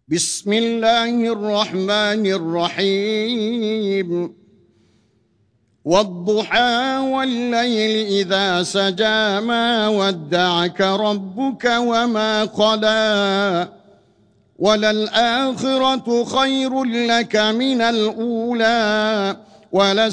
بسم الله الرحمن الرحيم والضحى والليل إذا سجى ما ودعك ربك وما قلى وللآخرة خير لك من الأولى